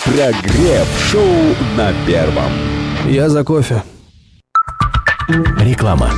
Прогрев шоу на Первом. Я за кофе. Реклама.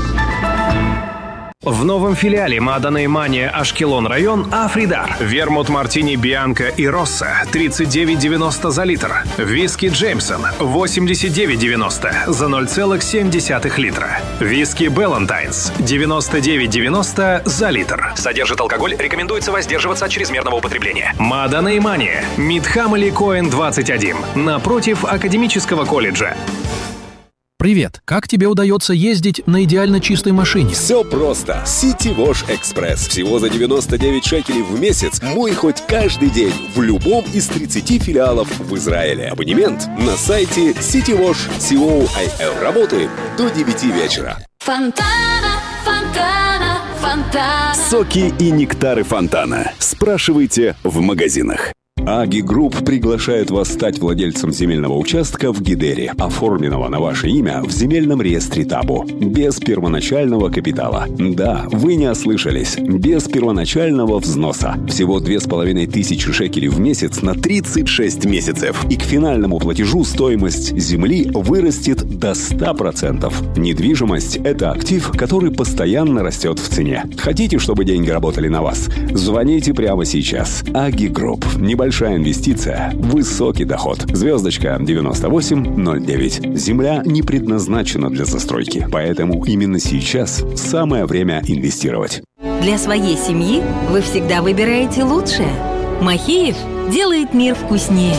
В новом филиале Мадана и Мания Ашкелон район Афридар. Вермут Мартини Бианка и Росса 39,90 за литр. Виски Джеймсон 89,90 за 0,7 литра. Виски Беллантайнс 99,90 за литр. Содержит алкоголь, рекомендуется воздерживаться от чрезмерного употребления. Мадана и Мания. Мидхамали Коэн 21. Напротив Академического колледжа. Привет. Как тебе удается ездить на идеально чистой машине? Все просто. City Wash Express. Всего за 99 шекелей в месяц. Мой хоть каждый день в любом из 30 филиалов в Израиле. Абонемент на сайте citywash.co.il. Работаем до 9 вечера. Фонтана, фонтана, фонтана. Соки и нектары фонтана. Спрашивайте в магазинах. Аги Групп приглашает вас стать владельцем земельного участка в Гидере, оформленного на ваше имя в земельном реестре Табу, без первоначального капитала. Да, вы не ослышались, без первоначального взноса. Всего 2500 шекелей в месяц на 36 месяцев. И к финальному платежу стоимость земли вырастет до 100%. Недвижимость – это актив, который постоянно растет в цене. Хотите, чтобы деньги работали на вас? Звоните прямо сейчас. Аги Групп. Небольшая инвестиция, высокий доход. Звездочка 9809. Земля не предназначена для застройки, поэтому именно сейчас самое время инвестировать. Для своей семьи вы всегда выбираете лучшее. Махеев делает мир вкуснее.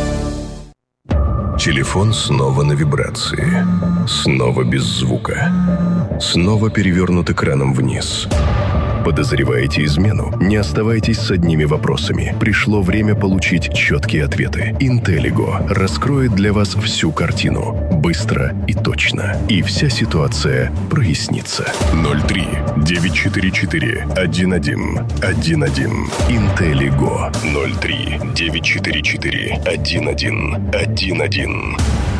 Телефон снова на вибрации. Снова без звука. Снова перевернут экраном вниз. Подозреваете измену? Не оставайтесь с одними вопросами. Пришло время получить четкие ответы. Интеллиго раскроет для вас всю картину. Быстро и точно. И вся ситуация прояснится. 03-944-11-11. Интеллиго. 03-944-11-11.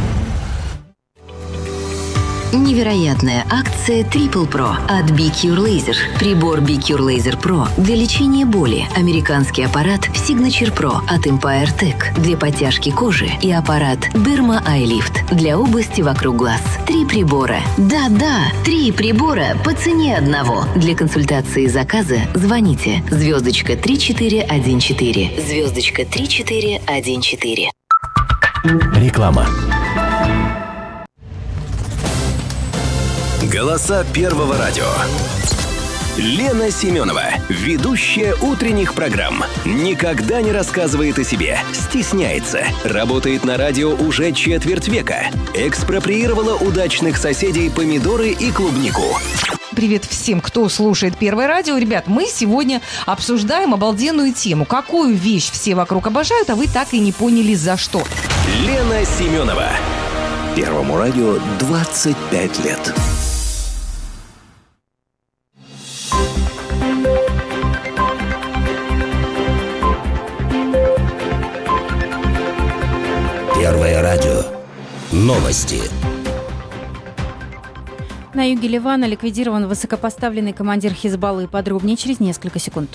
Невероятная акция Triple Pro от BeCure Laser. Прибор BeCure Laser Pro для лечения боли. Американский аппарат Signature Pro от Empire Tech для подтяжки кожи и аппарат Derma Eye Lift для области вокруг глаз. 3 прибора. Да-да, 3 прибора по цене одного. Для консультации и заказа звоните звездочка 3414. Звездочка 3414. Реклама. Голоса Первого радио. Лена Семенова, ведущая утренних программ, никогда не рассказывает о себе, стесняется, работает на радио уже четверть века, экспроприировала удачных соседей помидоры и клубнику. Привет всем, кто слушает Первое радио. Ребят, мы сегодня обсуждаем обалденную тему. Какую вещь все вокруг обожают, а вы так и не поняли за что. Лена Семенова. Первому радио 25 лет. Первое радио. Новости. На юге Ливана ликвидирован высокопоставленный командир Хизбаллы. Подробнее через несколько секунд.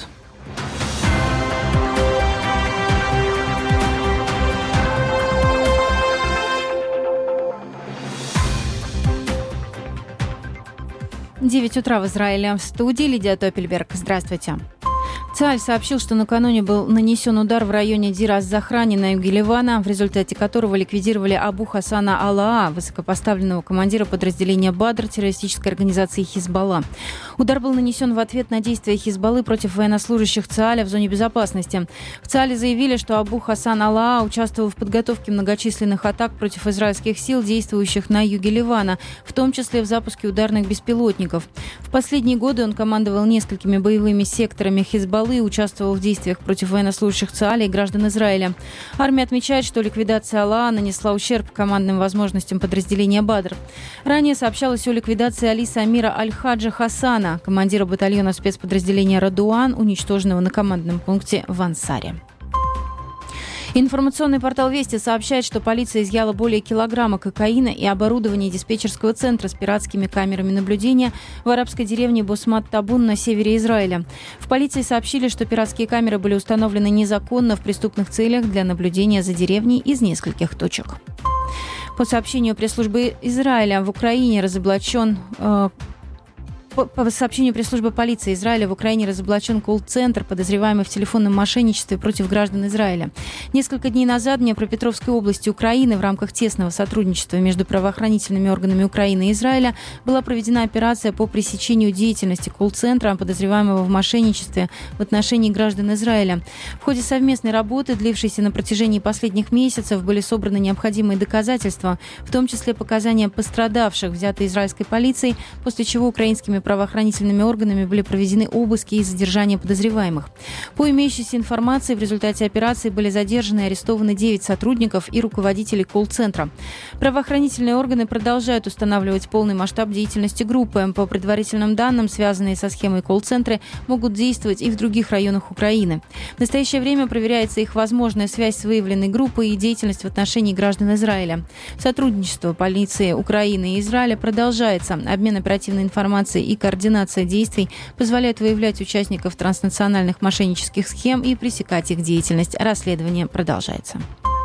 В 9 утра в Израиле. В студии Лидия Топельберг. Здравствуйте. ЦАЛЬ сообщил, что накануне был нанесен удар в районе Дир-аз-Захрани на юге Ливана, в результате которого ликвидировали Абу Хасана Алаа, высокопоставленного командира подразделения Бадр террористической организации Хизбалла. Удар был нанесен в ответ на действия Хизбаллы против военнослужащих ЦАЛя в зоне безопасности. В ЦАЛе заявили, что Абу Хасан Алаа участвовал в подготовке многочисленных атак против израильских сил, действующих на юге Ливана, в том числе в запуске ударных беспилотников. В последние годы он командовал несколькими боевыми секторами Хизбаллы и участвовал в действиях против военнослужащих ЦААля и граждан Израиля. Армия отмечает, что ликвидация Алаа нанесла ущерб командным возможностям подразделения Бадр. Ранее сообщалось о ликвидации Али Самира Аль-Хаджа Хасана, командира батальона спецподразделения «Радуан», уничтоженного на командном пункте в Ансаре. Информационный портал «Вести» сообщает, что полиция изъяла более килограмма кокаина и оборудование диспетчерского центра с пиратскими камерами наблюдения в арабской деревне Босмат-Табун на севере Израиля. В полиции сообщили, что пиратские камеры были установлены незаконно в преступных целях для наблюдения за деревней из нескольких точек. По сообщению пресс-службы Израиля в Украине разоблачен... По сообщению пресс-службы полиции Израиля в Украине разоблачен колл-центр, подозреваемый в телефонном мошенничестве против граждан Израиля. Несколько дней назад в Днепропетровской области Украины в рамках тесного сотрудничества между правоохранительными органами Украины и Израиля была проведена операция по пресечению деятельности колл-центра, подозреваемого в мошенничестве в отношении граждан Израиля. В ходе совместной работы, длившейся на протяжении последних месяцев, были собраны необходимые доказательства, в том числе показания пострадавших, взятые израильской полицией, после чего украинскими правоохранительными органами были проведены обыски и задержания подозреваемых. По имеющейся информации, в результате операции были задержаны и арестованы 9 сотрудников и руководителей колл-центра. Правоохранительные органы продолжают устанавливать полный масштаб деятельности группы. По предварительным данным, связанные со схемой колл-центры могут действовать и в других районах Украины. В настоящее время проверяется их возможная связь с выявленной группой и деятельность в отношении граждан Израиля. Сотрудничество полиции Украины и Израиля продолжается. Обмен оперативной информацией и координация действий позволяют выявлять участников транснациональных мошеннических схем и пресекать их деятельность. Расследование продолжается.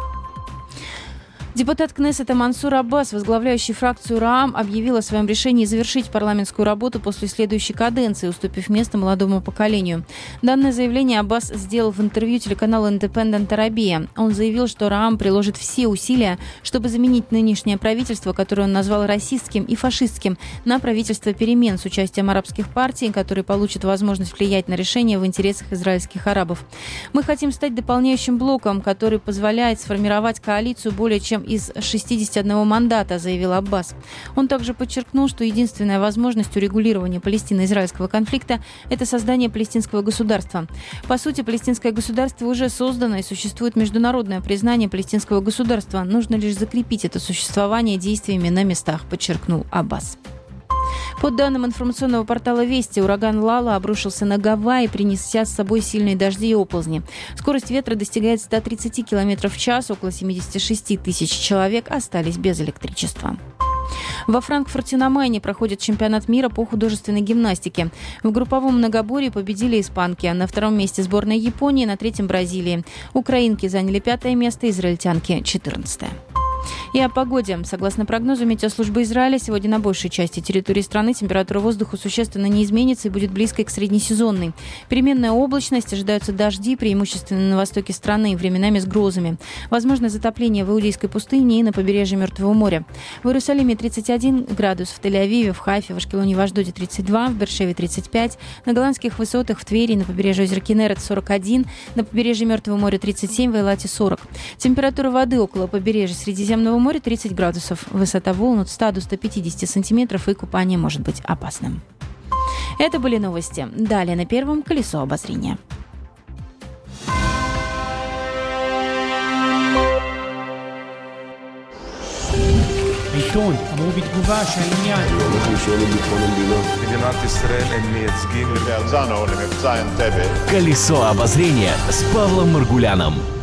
Депутат Кнессета Мансур Аббас, возглавляющий фракцию РААМ, объявил о своем решении завершить парламентскую работу после следующей каденции, уступив место молодому поколению. Данное заявление Аббас сделал в интервью телеканалу Independent Arabia. Он заявил, что РААМ приложит все усилия, чтобы заменить нынешнее правительство, которое он назвал расистским и фашистским, на правительство перемен с участием арабских партий, которые получат возможность влиять на решения в интересах израильских арабов. «Мы хотим стать дополняющим блоком, который позволяет сформировать коалицию более чем из 61 мандата», заявил Аббас. Он также подчеркнул, что единственная возможность урегулирования палестино-израильского конфликта – это создание палестинского государства. По сути, палестинское государство уже создано и существует международное признание палестинского государства. Нужно лишь закрепить это существование действиями на местах, подчеркнул Аббас. По данным информационного портала «Вести», ураган Лала обрушился на Гавайи, принеся с собой сильные дожди и оползни. Скорость ветра достигает 130 км в час, около 76 тысяч человек остались без электричества. Во Франкфурте на Майне проходит чемпионат мира по художественной гимнастике. В групповом многоборье победили испанки, а на втором месте сборная Японии, на третьем Бразилии. Украинки заняли 5-е место, израильтянки – 14-е. И о погоде. Согласно прогнозу метеослужбы Израиля, сегодня на большей части территории страны температура воздуха существенно не изменится и будет близкой к среднесезонной. Переменная облачность, ожидаются дожди, преимущественно на востоке страны, временами с грозами. Возможно затопление в Иудейской пустыне и на побережье Мертвого моря. В Иерусалиме 31 градус, в Тель-Авиве, в Хайфе, в Ашкелоне и в Ашдоде 32, в Бершеве 35, на голландских высотах в Твери, на побережье озера Кинерет 41, на побережье Мертвого моря 37, в Эйлате 40. Температура воды около побережья Средиземного моря 30 градусов. Высота волн от 100 до 150 сантиметров, и купание может быть опасным. Это были новости. Далее на Первом колесо обозрения. העיתון אמרו בתגובה שהעניין הולך לשאול את ביטחון המדינה. מדינת ישראל הם מייצגים Колесо обозрения с Павлом Маргуляном.